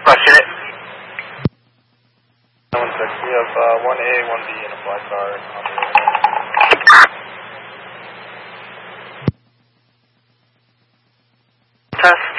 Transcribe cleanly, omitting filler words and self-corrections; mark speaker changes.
Speaker 1: Question it.
Speaker 2: 1-6, we have 1A, 1B, and a black car on the way.
Speaker 1: Test.